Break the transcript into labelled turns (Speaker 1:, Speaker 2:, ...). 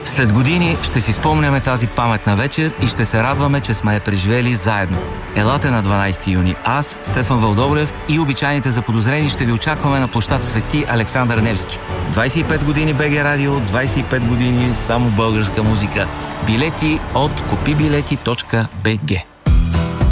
Speaker 1: След години ще си спомняме тази паметна вечер и ще се радваме, че сме я преживели заедно. Елате на 12 юни. Аз, Стефан Вълдогрев и обичайните заподозрени ще ви очакваме на площад Свети Александър Невски. 25 години БГ Радио, 25 години само българска музика. Билети от купибилети.bg.